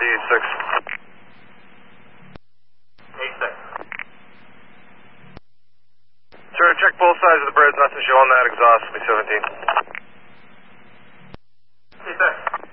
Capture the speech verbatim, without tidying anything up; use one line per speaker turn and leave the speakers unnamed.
D six.
A six.
Sir, check both sides of the bridge, nothing showing that exhaust, will be seventeen.
A six.